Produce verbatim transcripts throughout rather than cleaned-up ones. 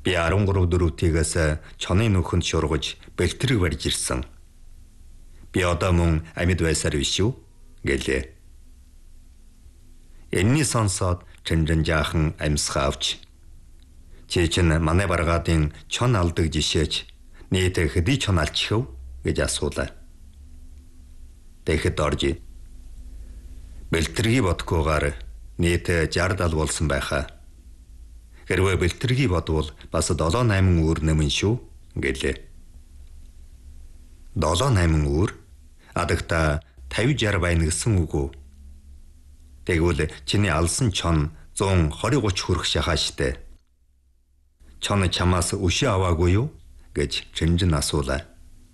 Би арван гурав дөрөвтийгээс чоны нүхэнд шургаж бэлтрэг барьж ирсэн. Би одоо мөн амьд байсаар биш үү? Гэлээ. Энэний сонсоод Чанжин жаахан амьсгаа авч чи чинь манай баргаадын чон алдаг жишээч нийт хэдий чон алчихв гэж асуулаа. Тэгэхэд орж бэлтргийг бодохгүйгээр нийт шард ал болсон байхаа. Хэрвээ бэлтргийг бодвол бас долоо найман үүр нэмэн шүү гэлээ. долоо найман үүр адагта тавь шард байна гэсэн үг үү? Тэгвэл чиний алсан чон зуун двадцать тридцать хүрэх шахаа штэ. Чон чамаас өшөө аваагүй юу гэж Чанжин асуулаа.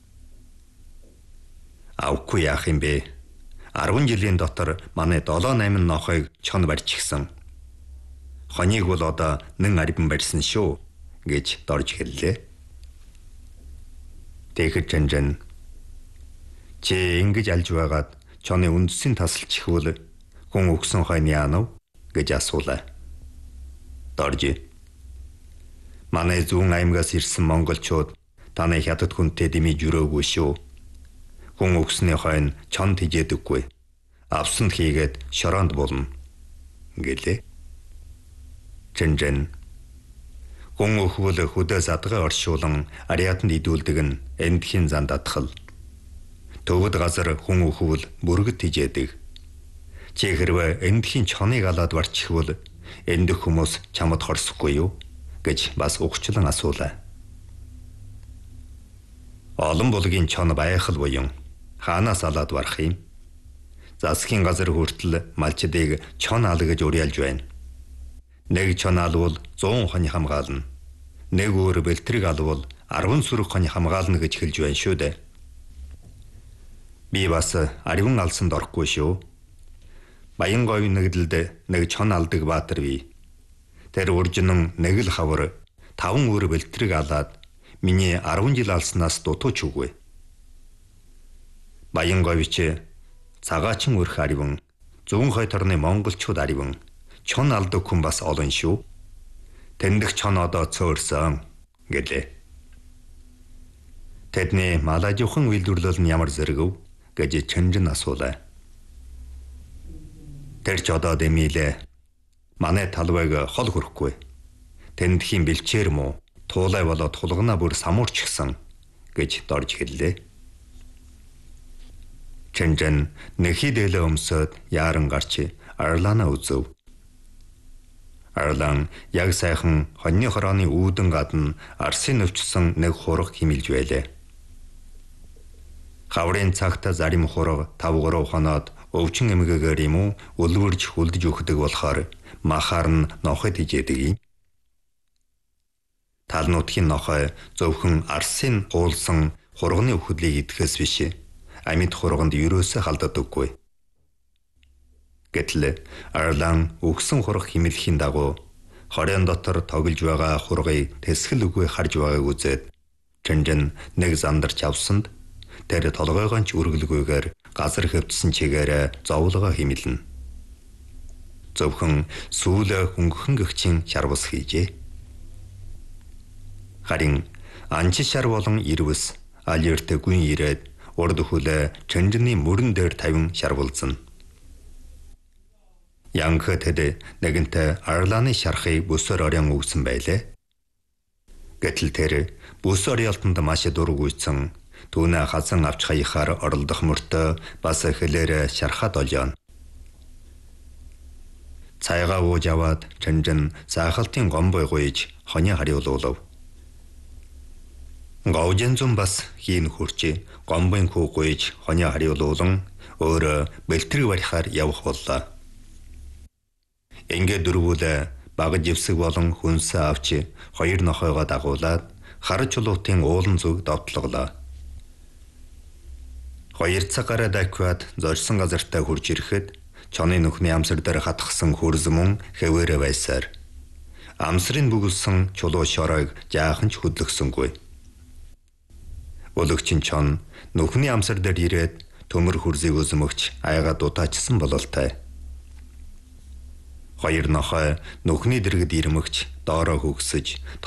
Авахгүй яах юм бэ? арван жилийн дотор манай долоо найман нохойг чон барьчихсан. Хоньыг бол одоо нэн арибан барьсан шүү гэж дорж хэллээ. Тэгэхэд Чанжин чи ингэж алж байгаад чоны үндэсийн тасалчихвал хүн өгсөн хойно яанав гэж асуулаа. Дорж манай зүүн аймгаас ирсэн монголчууд таны хятад хүнтэй дэмий жүрөөгүй шүү. Хүн өгсөний хойно чон тижээдэггүй. Авсанд хийгээд шороонд болно гэлээ. Чанжин хүн өгвөл хөдөөс адгаа оршуулан ариатанд идүүлдэг нь эндхийн зан датхал. Төвөд газар хүн өгвөл бүргэд тижээдэг. Чи хэрвээ эндхийн чоныг алаад барчихвал эндх хүмүүс чамд хорсохгүй юу гэж бас угчлан асуулаа. Олон булгийн чон байхал буюу хаанаас алаад барах юм? Засгийн газар хүртэл малчдыг чон ал гэж уриалж байна. Нэг чон алвал зуун хонь хамгаална. Нэг өөр бэлтрэг алвал арван сүрэг хонь хамгаална гэж хэлж байна шүү дээ. Би бас ариван алсанд орохгүй шүү. Баянговь нэгдэлд нэг чон алдаг баатар бий. Тэр уржинан нэг л хавар таван өөр бэлтрэг алаад миний арван жил алснаас дутууч үгүй. Баянговьч цагаачин өрх ариван зүүн хойторны монголчууд ариван чон алдаг хүн бас олон шүү. Тэндх чон одоо цөөрсөн гэлээ. Тэдний малажуухан үйлдвэрлэл нь ямар зэрэг гэж Чанжин асуулаа. Тэр ч одоо дэмийлээ. Манай талбайг хол хөрөхгүй. Тэндхийн бэлчээр муу туулай болоод тулгана бүр самуурчихсан гэж дорж хэллээ. Чанжин нэхий дээлээ өмсөд яаран гарч Арлана үзв. Арлан яг сайхан хоньны хорооны үүдэн гадна арсын өвчсөн нэг хураг химэлж байлаа. Хаврын цагт зарим хураг тав гурав хоноод өвчин эмгээгээр юм уу өлгөрж хүлдэж өгдөг болохоор махаар нь нохойд ижээдэг юм. Тал нутгийн нохой зөвхөн арсын уулсан хурганы өвхөдлийг идэхээс биш амьд хурганд ерөөсөө халддаггүй. Гэтэл Арлан өгсөн хураг химэлхийн дагуу хорийн дотор тоглож байгаа хургыг тэсгэл үгүй харж байгааг үзээд Чанжин нэг зандарч авсанд тэр толгойгоо ч үргэлгүйгээр газар хөвдсөн чигээрээ зовлогоо химэлнэ. Зөвхөн сүүлээ хөнгөн гэгчин шарвас хийжээ. Харин анчи шар болон ирвэс алерт гүн ирээд урд хөлөө Чанжины мөрөн дээр тавин шарвалзна. Янх тэд нэгэнтээ Арланы шархыг бүсээр орон өгсөн байлээ. Гэтэл тэр бүс орёолтонд маш дургүйцэн түүнээ хазан авч хаяхаар оролдох мөртөө бас хэлээр шархаад олёон. Цайгаа ууж аваад Чанжин заахалтын гомбой гуйж хонио хариулуулав. Говжэнзүн бас хийн хурч гомбын хүү гуйж хонио хариулуулан өөр бэлтрэг барихаар явах боллоо. Ингээ дөрвүүлээ баг живсэг болон хүнсээ авч хоёр нохойгоо дагуулад хар чулуутын уулан зүг довтлоглоо. Хоёр цагаараа дахиад зорьсон газартаа хурж ирэхэд чоны нүхний амсар дээр хатгсан хөрс мөн хэвээрээ байсаар амсрын бүгэлсэн чулуу шоройг жаахан ч хөдлөсөнгүй. Өлөгчин чон нүхний амсар дээр ирээд төмөр хөрсийг өзмөгч аяга дутаачсан бололтой. Хоёр нохой нүхний дэргэд ирмэгч доороо хөгсөж